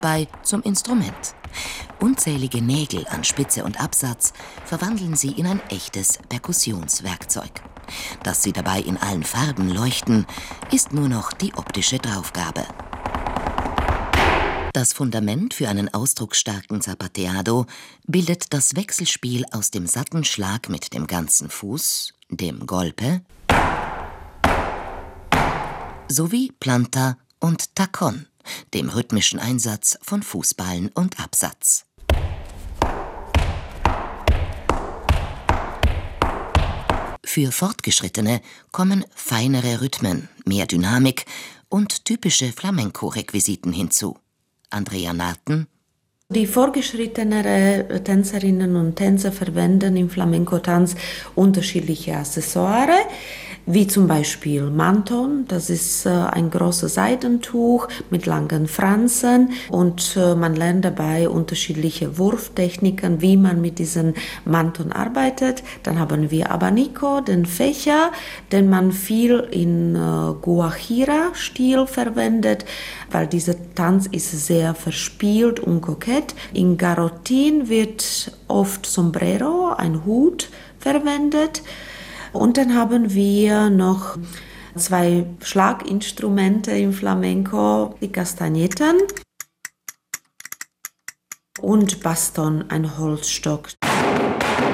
bei zum Instrument. Unzählige Nägel an Spitze und Absatz verwandeln sie in ein echtes Perkussionswerkzeug. Dass sie dabei in allen Farben leuchten, ist nur noch die optische Draufgabe. Das Fundament für einen ausdrucksstarken Zapateado bildet das Wechselspiel aus dem satten Schlag mit dem ganzen Fuß, dem Golpe, sowie Planta und Tacón, dem rhythmischen Einsatz von Fußballen und Absatz. Für Fortgeschrittene kommen feinere Rhythmen, mehr Dynamik und typische Flamenco-Requisiten hinzu. Andrea Narten: Die fortgeschrittenere Tänzerinnen und Tänzer verwenden im Flamenco-Tanz unterschiedliche Accessoires, wie zum Beispiel Manton, das ist ein großes Seidentuch mit langen Fransen, und man lernt dabei unterschiedliche Wurftechniken, wie man mit diesen Manton arbeitet. Dann haben wir Abanico, den Fächer, den man viel in Guajira-Stil verwendet, weil dieser Tanz ist sehr verspielt und kokett. In Garrotin wird oft Sombrero, ein Hut, verwendet. Und dann haben wir noch 2 Schlaginstrumente im Flamenco, die Castagnetten und Baston, ein Holzstock.